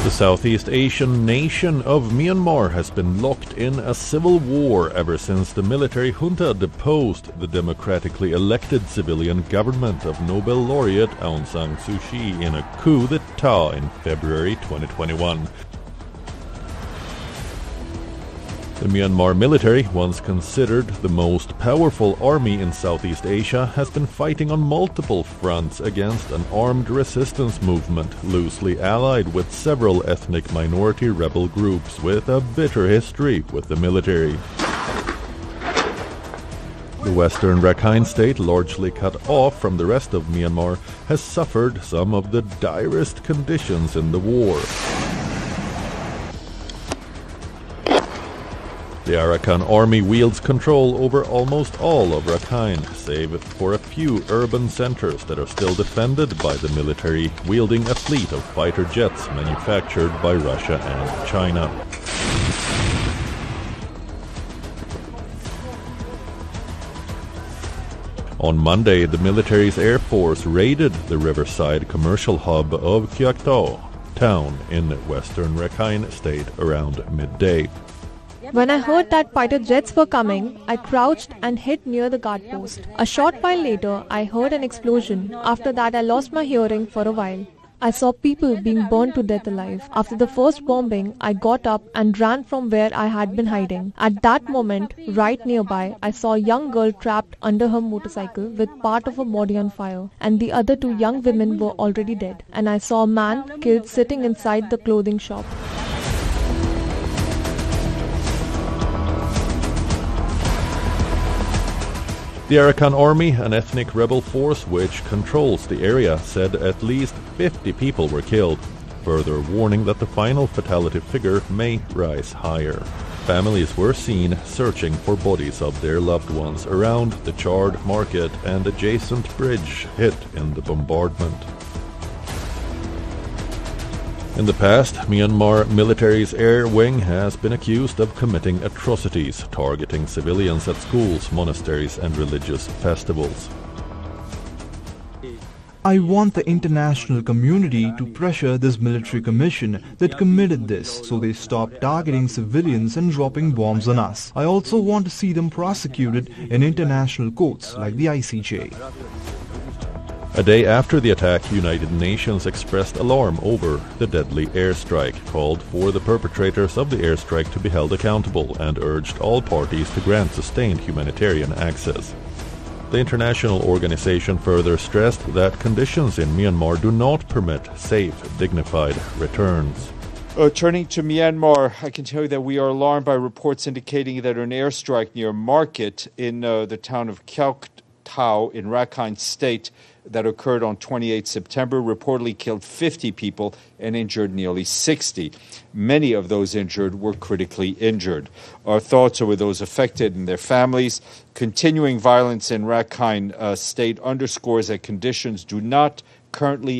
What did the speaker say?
The Southeast Asian nation of Myanmar has been locked in a civil war ever since the military junta deposed the democratically elected civilian government of Nobel laureate Aung San Suu Kyi in a coup d'etat in February 2021. The Myanmar military, once considered the most powerful army in Southeast Asia, has been fighting on multiple fronts against an armed resistance movement loosely allied with several ethnic minority rebel groups with a bitter history with the military. The western Rakhine state, largely cut off from the rest of Myanmar, has suffered some of the direst conditions in the war. The Arakan army wields control over almost all of Rakhine, save for a few urban centers that are still defended by the military, wielding a fleet of fighter jets manufactured by Russia and China. On Monday, the military's air force raided the riverside commercial hub of Kyaukto town in western Rakhine state around midday. When I heard that fighter jets were coming, I crouched and hid near the guard post. A short while later, I heard an explosion. After that, I lost my hearing for a while. I saw people being burned to death alive. After the first bombing, I got up and ran from where I had been hiding. At that moment, right nearby, I saw a young girl trapped under her motorcycle with part of her body on fire, and the other two young women were already dead. And I saw a man killed sitting inside the clothing shop. The Arakan army, an ethnic rebel force which controls the area, said at least 50 people were killed, further warning that the final fatality figure may rise higher. Families were seen searching for bodies of their loved ones around the charred market and adjacent bridge hit in the bombardment. In the past, Myanmar military's air wing has been accused of committing atrocities, targeting civilians at schools, monasteries, and religious festivals. I want the international community to pressure this military commission that committed this so they stop targeting civilians and dropping bombs on us. I also want to see them prosecuted in international courts like the ICJ. A day after the attack, United Nations expressed alarm over the deadly airstrike, called for the perpetrators of the airstrike to be held accountable, and urged all parties to grant sustained humanitarian access. The international organization further stressed that conditions in Myanmar do not permit safe, dignified returns. Turning to Myanmar, I can tell you that we are alarmed by reports indicating that an airstrike near Market in the town of Kyaukto in Rakhine State that occurred on 28 September reportedly killed 50 people and injured nearly 60. Many of those injured were critically injured. Our thoughts are with those affected and their families. Continuing violence in Rakhine State underscores that conditions do not currently